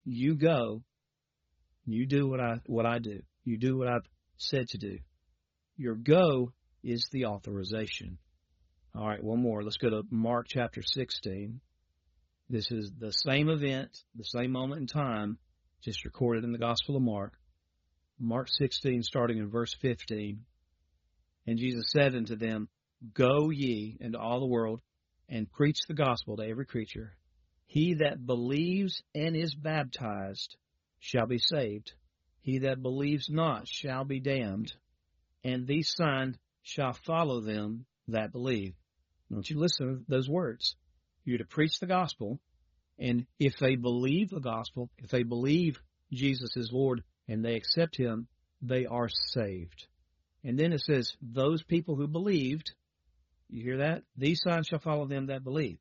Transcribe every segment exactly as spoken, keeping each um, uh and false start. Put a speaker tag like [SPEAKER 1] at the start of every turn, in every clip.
[SPEAKER 1] You go, you do what I what I do. You do what I've said to do. Your go is the authorization. All right, one more. Let's go to Mark chapter sixteen. This is the same event, the same moment in time, just recorded in the Gospel of Mark. Mark sixteen, starting in verse fifteen. And Jesus said unto them, Go ye into all the world, and preach the gospel to every creature. He that believes and is baptized shall be saved. He that believes not shall be damned. And these signs shall follow them that believe. Don't you listen to those words. You're to preach the gospel, and if they believe the gospel, if they believe Jesus is Lord and they accept him, they are saved. And then it says, those people who believed, you hear that? These signs shall follow them that believe.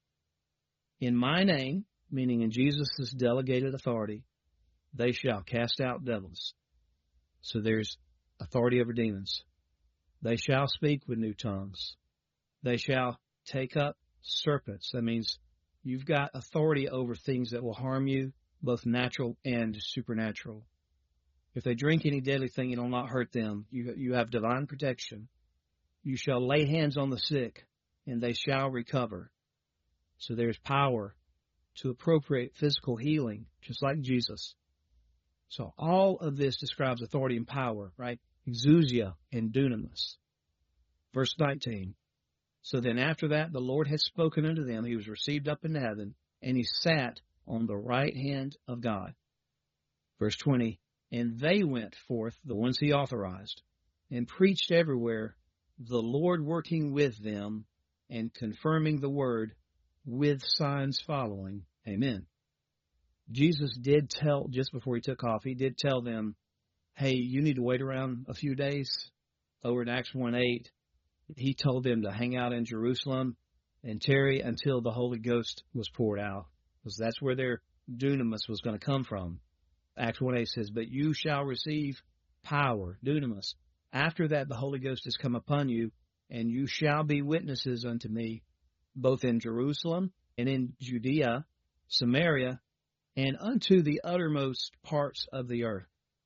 [SPEAKER 1] In my name, meaning in Jesus' delegated authority, they shall cast out devils. So there's authority over demons. They shall speak with new tongues. They shall take up serpents. That means you've got authority over things that will harm you, both natural and supernatural. If they drink any deadly thing, it will not hurt them. You, you have divine protection. You shall lay hands on the sick, and they shall recover. So there's power to appropriate physical healing, just like Jesus. So all of this describes authority and power, right? Exousia and dunamis. Verse nineteen. So then after that, the Lord had spoken unto them. He was received up into heaven, and he sat on the right hand of God. Verse twenty. And they went forth, the ones he authorized, and preached everywhere, the Lord working with them and confirming the word with signs following. Amen. Jesus did tell, just before he took off, he did tell them, hey, you need to wait around a few days. Over in Acts one eight, he told them to hang out in Jerusalem and tarry until the Holy Ghost was poured out, because that's where their dunamis was going to come from. Acts one eight says, but you shall receive power, dunamis. After that, the Holy Ghost has come upon you, and you shall be witnesses unto me, both in Jerusalem and in Judea, Samaria, and unto the uttermost parts of the earth.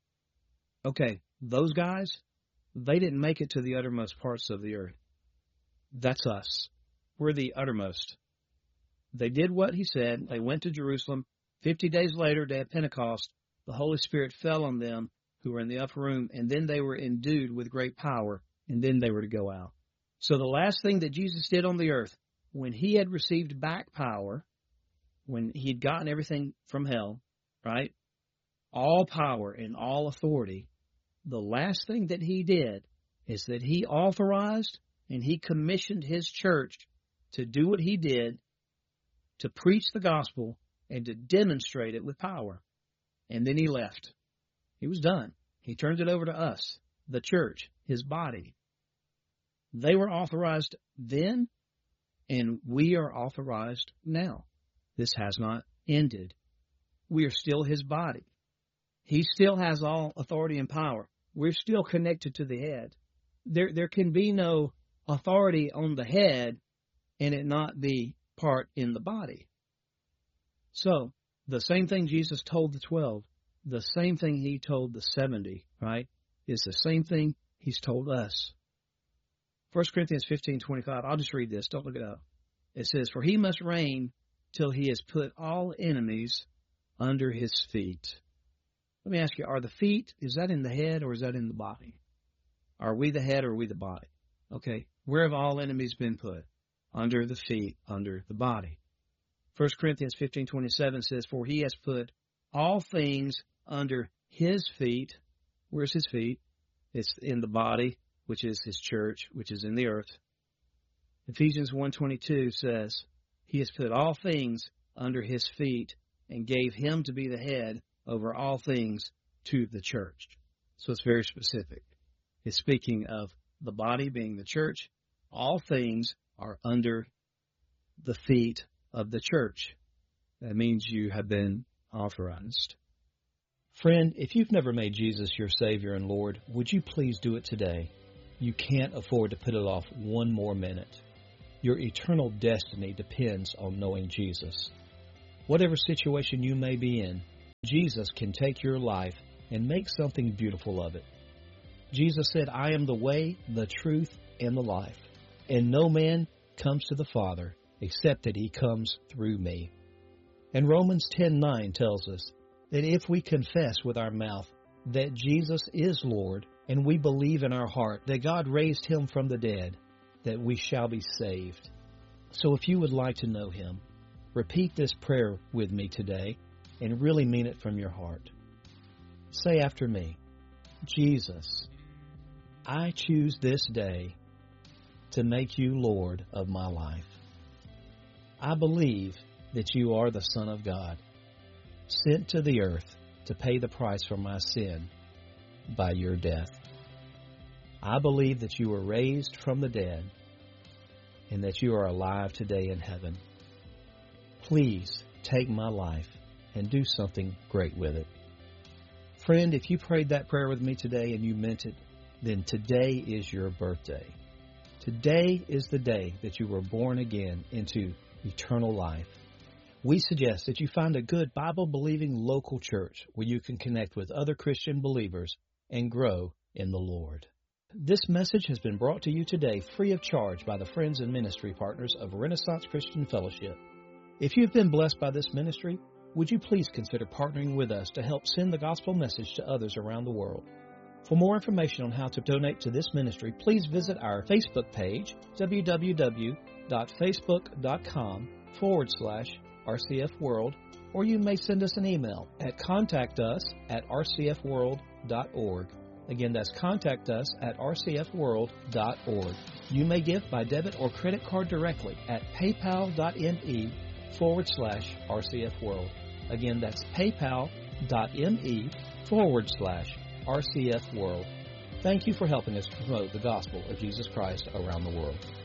[SPEAKER 1] Okay, those guys, they didn't make it to the uttermost parts of the earth. That's us. We're the uttermost. They did what he said. They went to Jerusalem. Fifty days later, day of Pentecost, the Holy Spirit fell on them who were in the upper room, and then they were endued with great power, and then they were to go out. So the last thing that Jesus did on the earth, when he had received back power, when he had gotten everything from hell, right, all power and all authority, the last thing that he did is that he authorized and he commissioned his church to do what he did, to preach the gospel and to demonstrate it with power. And then he left. He was done. He turned it over to us, the church, his body. They were authorized then, and we are authorized now. This has not ended. We are still his body. He still has all authority and power. We're still connected to the head. There, there can be no authority on the head and it not be part in the body. So, the same thing Jesus told the twelve, the same thing he told the seventy, right, is the same thing he's told us. First Corinthians fifteen twenty-five, I'll just read this, don't look it up. It says, for he must reign till he has put all enemies under his feet. Let me ask you, are the feet, is that in the head or is that in the body? Are we the head or are we the body? Okay, where have all enemies been put? Under the feet, under the body. First Corinthians fifteen twenty-seven says, for he has put all things under his feet. Where's his feet? It's in the body, which is his church, which is in the earth. Ephesians one twenty-two says, he has put all things under his feet and gave him to be the head over all things to the church. So it's very specific. It's speaking of the body being the church. All things are under the feet of the church. That means you have been authorized. Friend, if you've never made Jesus your Savior and Lord, would you please do it today? You can't afford to put it off one more minute. Your eternal destiny depends on knowing Jesus. Whatever situation you may be in, Jesus can take your life and make something beautiful of it. Jesus said, I am the way, the truth, and the life, and no man comes to the Father except that he comes through me. And Romans ten nine tells us that if we confess with our mouth that Jesus is Lord, and we believe in our heart that God raised him from the dead, that we shall be saved. So if you would like to know him, repeat this prayer with me today and really mean it from your heart. Say after me, Jesus, I choose this day to make you Lord of my life. I believe that you are the Son of God, sent to the earth to pay the price for my sin by your death. I believe that you were raised from the dead and that you are alive today in heaven. Please take my life and do something great with it. Friend, if you prayed that prayer with me today and you meant it, then today is your birthday. Today is the day that you were born again into eternal life. We suggest that you find a good Bible-believing local church where you can connect with other Christian believers and grow in the Lord. This message has been brought to you today free of charge by the friends and ministry partners of Renaissance Christian Fellowship. If you've been blessed by this ministry, would you please consider partnering with us to help send the gospel message to others around the world? For more information on how to donate to this ministry, please visit our Facebook page, www.facebook.com forward slash RCF World, or you may send us an email at contact us at rcfworld.org. Again, that's contact us at rcfworld.org. You may give by debit or credit card directly at paypal.me forward slash rcfworld. Again, that's paypal.me forward slash RCF World. Thank you for helping us promote the gospel of Jesus Christ around the world.